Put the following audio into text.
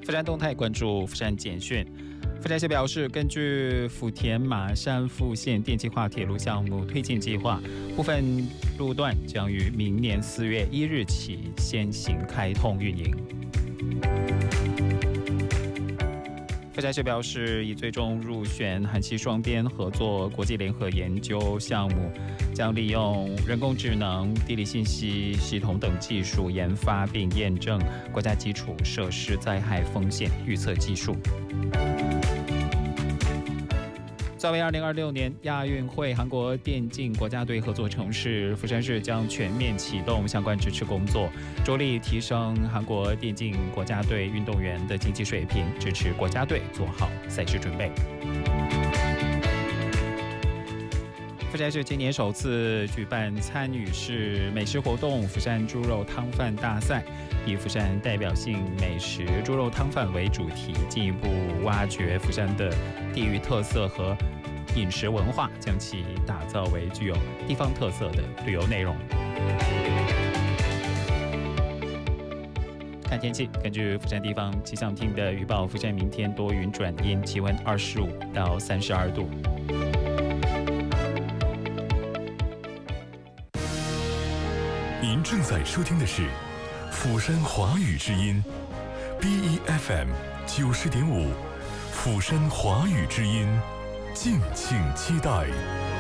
富山动态关注富山简讯。富山县表示，根据福田马山富县电气化铁路项目推进计划，部分路段将于明年4月1日起先行开通运营。富山市表示，已最终入选韩西双边合作国际联合研究项目，将利用人工智能、地理信息系统等技术研发并验证国家基础设施灾害风险预测技术。作为2026年亚运会韩国电竞国家队合作城市，富山市将全面启动相关支持工作，着力提升韩国电竞国家队运动员的竞技水平，支持国家队做好赛事准备。富山市今年首次举办参与式美食活动——富山猪肉汤饭大赛，以富山代表性美食猪肉汤饭为主题，进一步挖掘富山的地域特色和饮食文化，将其打造为具有地方特色的旅游内容。看天气，根据富山地方气象厅的预报，富山明天多云转阴，气温25到32度。 您正在收听的是釜山华语之音 BEFM 90.5，釜山华语之音，敬请期待。